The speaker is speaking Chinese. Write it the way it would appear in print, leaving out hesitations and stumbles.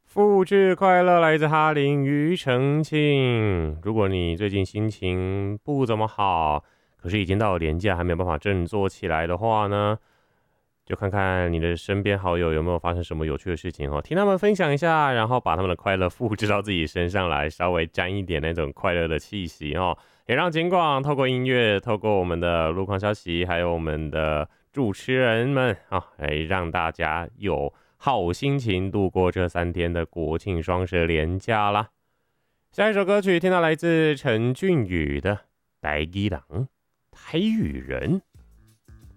复制快乐来自哈林庾澄庆。如果你最近心情不怎么好，可是已经到了年假还没有办法振作起来的话呢，就看看你的身边好友有没有发生什么有趣的事情哦，听他们分享一下，然后把他们的快乐复制到自己身上来，稍微沾一点那种快乐的气息哦。也让金广透过音乐，透过我们的路况消息，还有我们的主持人们啊，来让大家有好心情度过这3天的国庆双十连假啦。下一首歌曲听到来自陈俊宇的《台语人》，台语人。